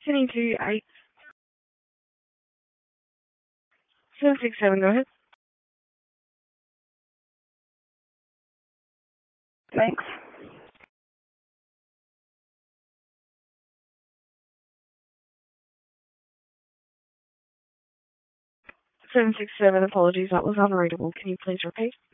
1028 767, go ahead. Thanks. 767, apologies, that was unreadable. Can you please repeat?